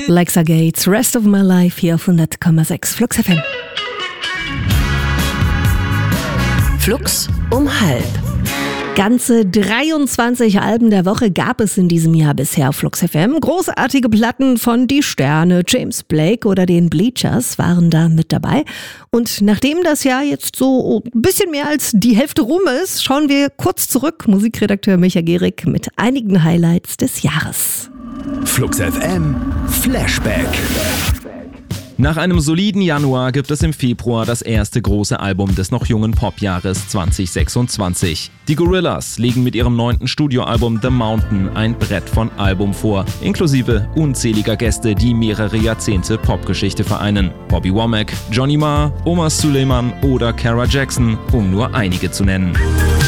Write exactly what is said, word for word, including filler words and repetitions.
Lexa Gates, Rest of My Life hier auf hundert Komma sechs Flux F M. Flux um halb. Ganze dreiundzwanzig Alben der Woche gab es in diesem Jahr bisher auf Flux F M. Großartige Platten von Die Sterne, James Blake oder den Bleachers waren da mit dabei. Und nachdem das Jahr jetzt so ein bisschen mehr als die Hälfte rum ist, schauen wir kurz zurück. Musikredakteur Micha Gehrig mit einigen Highlights des Jahres. Flux F M Flashback. Nach einem soliden Januar gibt es im Februar das erste große Album des noch jungen Popjahres zwanzig sechsundzwanzig. Die Gorillaz legen mit ihrem neunten Studioalbum The Mountain ein Brett von Album vor, inklusive unzähliger Gäste, die mehrere Jahrzehnte Popgeschichte vereinen. Bobby Womack, Johnny Marr, Omar Suleiman oder Cara Jackson, um nur einige zu nennen.